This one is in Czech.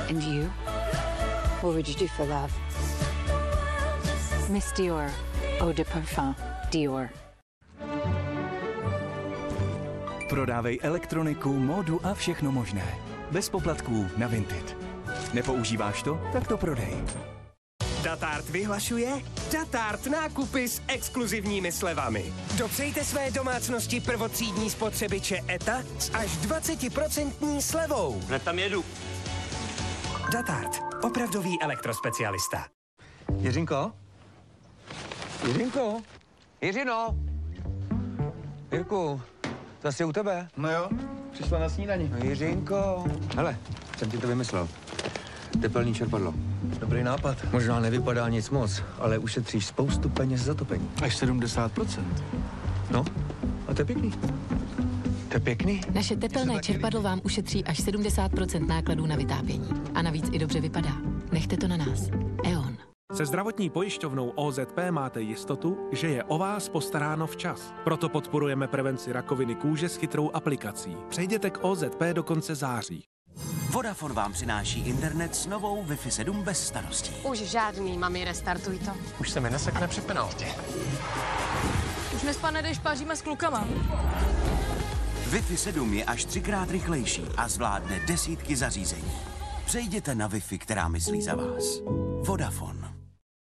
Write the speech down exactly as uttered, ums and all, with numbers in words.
And you? What would you do for love? Miss Dior. Eau de parfum. Dior. Prodávej elektroniku, módu a všechno možné. Bez poplatků na Vinted. Nepoužíváš to? Tak to prodej. Datart vyhlašuje Datart nákupy s exkluzivními slevami. Dopřejte své domácnosti prvotřídní spotřebiče E T A s až dvacet procent slevou. Hned tam jedu. Datart. Opravdový elektrospecialista. Jiřinko? Jiřinko? Jiřino? Jirku, zase u tebe? No jo, přišla na snídani. No Jiřinko. Hele, jsem ti to vymyslel. Tepelný čerpadlo. Dobrý nápad. Možná nevypadá nic moc, ale ušetříš spoustu peněz za topení. Až sedmdesát procent. No, a to je pěkný. To je pěkný. Naše tepelné čerpadlo vám ušetří až sedmdesát procent nákladů na vytápění. A navíc i dobře vypadá. Nechte to na nás. E O N. Se zdravotní pojišťovnou O Z P máte jistotu, že je o vás postaráno včas. Proto podporujeme prevenci rakoviny kůže s chytrou aplikací. Přejděte k O Z P do konce září. Vodafone vám přináší internet s novou Wi-Fi sedm bez starostí. Už žádný, mami, restartuj to. Už se mi nesekne při penaltě. Už nespane, když páříme s klukama. Wi-Fi sedm je až třikrát rychlejší a zvládne desítky zařízení. Přejděte na Wi-Fi, která myslí za vás. Vodafone.